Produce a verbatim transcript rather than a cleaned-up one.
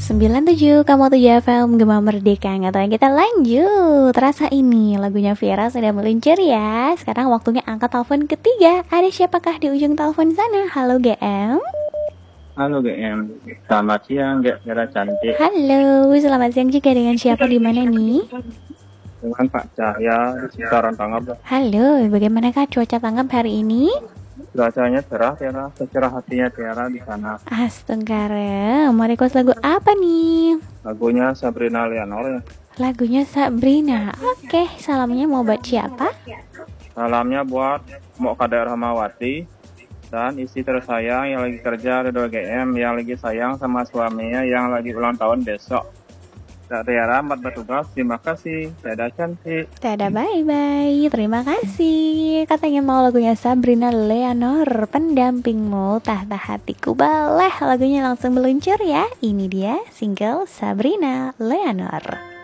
sembilan tujuh koma tujuh F M Gema Merdeka. Nggak tahu yang kita lanjut. Terasa ini lagunya Vira sudah meluncur ya. Sekarang waktunya angkat telepon ketiga. Ada siapakah di ujung telepon sana? Halo G M. Halo G M, selamat siang G Vira cantik. Halo, selamat siang juga. Dengan siapa di mana nih? Dengan Pak Cahya di sekitaran Tanggap. Halo, bagaimanakah cuaca Tanggap hari ini? Cuacanya cerah, Tiara, secerah hatinya Tiara di sana. Astaga, mau request lagu apa nih? Lagunya Sabrina Leonor ya. Lagunya Sabrina. Oke, salamnya mau buat siapa? Salamnya buat Mok Kader Rahmawati dan istri tersayang yang lagi kerja di G M, yang lagi sayang sama suaminya yang lagi ulang tahun besok. Kak Tiara, selamat bertugas. Terima kasih. Dadah cantik. Dadah, bye-bye. Terima kasih. Katanya mau lagunya Sabrina Leonor, pendampingmu, tahta hatiku. Boleh lagunya langsung meluncur ya. Ini dia single Sabrina Leonor.